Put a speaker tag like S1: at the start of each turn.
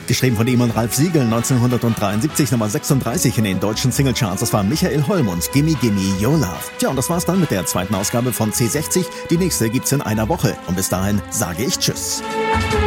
S1: Geschrieben von ihm und Ralf Siegel, 1973 Nummer 36 in den deutschen Singlecharts. Das war Michael Holm und Gimme Gimme Your Love. Tja, und das war's dann mit der zweiten Ausgabe von C60. Die nächste gibt's in einer Woche. Und bis dahin sage ich Tschüss.